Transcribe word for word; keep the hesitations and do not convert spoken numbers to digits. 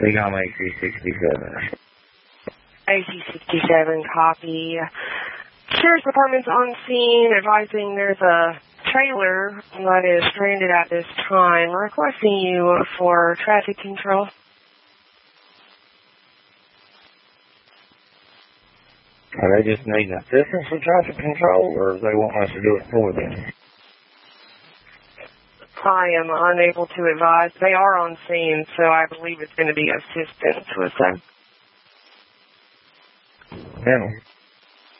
They got my A C sixty-seven. A C sixty-seven, copy. Sheriff's Department's on scene, advising there's a trailer that is stranded at this time, requesting you for traffic control. Are they just needing assistance with traffic control, or do they want us to do it for them? I am unable to advise. They are on scene, so I believe it's going to be assistance with them. Yeah.